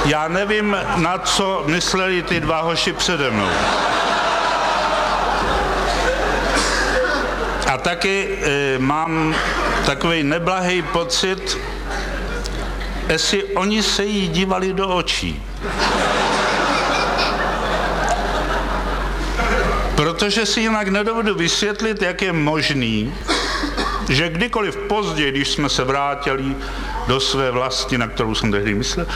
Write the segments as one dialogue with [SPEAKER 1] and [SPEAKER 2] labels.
[SPEAKER 1] Já nevím, na co mysleli ty dva hoši přede mnou. A taky mám takový neblahý pocit, jestli oni se jí dívali do očí. Protože si jinak nedovedu vysvětlit, jak je možný, že kdykoliv později, když jsme se vrátili do své vlasti, na kterou jsem tehdy myslel,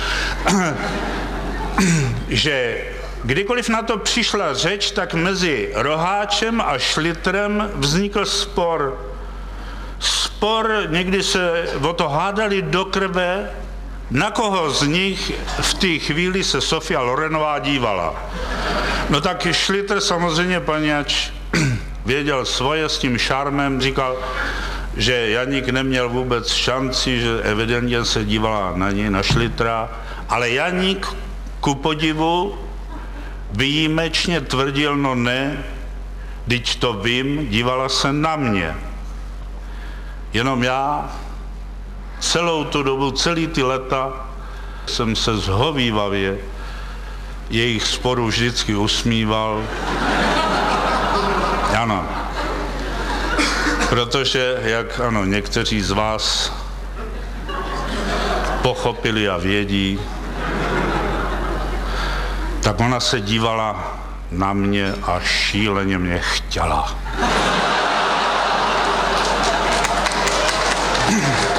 [SPEAKER 1] že kdykoliv na to přišla řeč, tak mezi Roháčem a Šlitrem vznikl spor. Někdy se o to hádali do krve, na koho z nich v té chvíli se Sofia Lorenová dívala. No tak Šlitr samozřejmě, paněč věděl svoje s tím šarmem, říkal, že Janík neměl vůbec šanci, že evidentně se dívala na něj, na Šlitra, ale Janík ku podivu výjimečně tvrdil, no ne, vždyť to vím, dívala se na mě. Jenom já celou tu dobu, celý ty leta jsem se zhovívavě jejich sporu vždycky usmíval. Ano. Protože, jak ano, někteří z vás pochopili a vědí, tak ona se dívala na mě a šíleně mě chtěla.